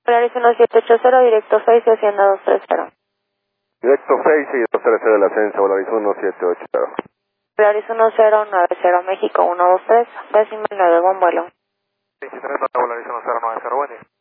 Polaris 1780, directo 6 y Hacienda 230. Directo 6 y 230 del ascenso, Polaris 1780. Polaris 1090, México 123, decimal 9, buen vuelo. 23, Polaris 1090, buen día.